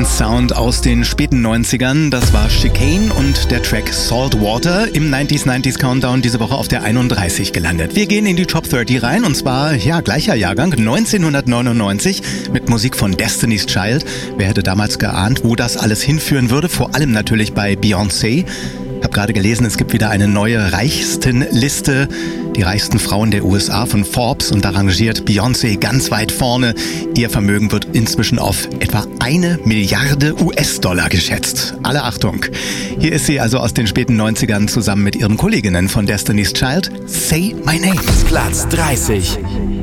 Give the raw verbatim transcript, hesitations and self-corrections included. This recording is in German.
Dance-Sound aus den späten neunzigern. Das war Chicane und der Track Saltwater im neunziger neunziger Countdown diese Woche auf der einunddreißig gelandet. Wir gehen in die Top dreißig rein und zwar, ja, gleicher Jahrgang, neunzehnhundertneunundneunzig mit Musik von Destiny's Child. Wer hätte damals geahnt, wo das alles hinführen würde? Vor allem natürlich bei Beyoncé. Ich habe gerade gelesen, es gibt wieder eine neue Reichstenliste, die reichsten Frauen der U S A von Forbes, und da rangiert Beyoncé ganz weit vorne. Ihr Vermögen wird inzwischen auf etwa eine Milliarde U S-Dollar geschätzt. Alle Achtung. Hier ist sie also aus den späten neunzigern zusammen mit ihren Kolleginnen von Destiny's Child. Say My Name. Platz dreißig.